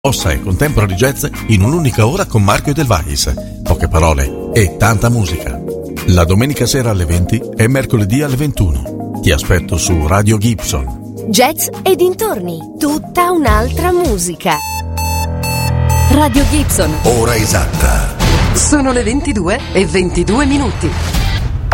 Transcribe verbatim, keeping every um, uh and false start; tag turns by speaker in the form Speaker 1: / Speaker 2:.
Speaker 1: Ossa e contemporary jazz in un'unica ora con Marco Edelweiss. Poche parole e tanta musica. La domenica sera alle venti e mercoledì alle ventuno. Ti aspetto su Radio Gibson.
Speaker 2: Jazz e dintorni. Tutta un'altra musica. Radio Gibson.
Speaker 3: Ora esatta.
Speaker 4: Sono le ventidue e ventidue minuti.